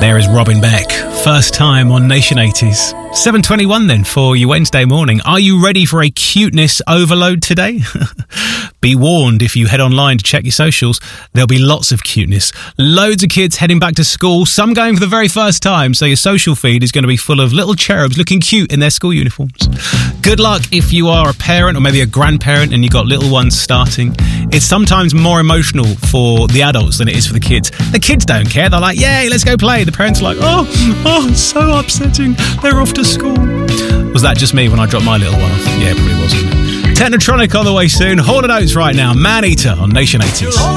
There is Robin Beck, first time on Nation 80s. 7:21 then for your Wednesday morning. Are you ready for a cuteness overload today? Be warned, if you head online to check your socials, there'll be lots of cuteness. Loads of kids heading back to school, some going for the very first time, so your social feed is going to be full of little cherubs looking cute in their school uniforms. Good luck if you are a parent or maybe a grandparent and you've got little ones starting. It's sometimes more emotional for the adults than it is for the kids. The kids don't care. They're like, yay, let's go play. The parents are like, oh, it's so upsetting. They're off to school. Was that just me when I dropped my little one off? Yeah, it probably was, wasn't it? Technotronic on the way soon. Hall & Oates right now. Man Eater on Nation 80s.